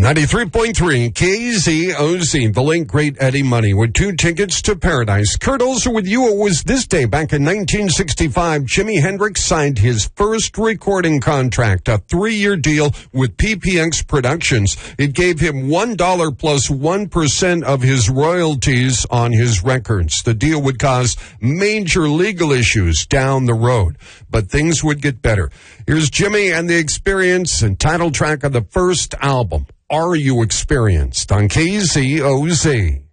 93.3 KZOZ, the late great Eddie Money with 2 tickets to paradise. Kurt Olser with you. It was this day back in 1965. Jimi Hendrix signed his first recording contract, a 3-year deal with PPX Productions. It gave him $1 plus 1% of his royalties on his records. The deal would cause major legal issues down the road, but things would get better. Here's Jimmy and the Experience and title track of the first album, Are You Experienced, on KZOZ.